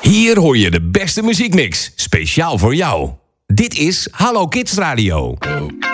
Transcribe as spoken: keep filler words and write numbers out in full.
Hier hoor je de beste muziekmix, speciaal voor jou. Dit is Hallo Kids Radio.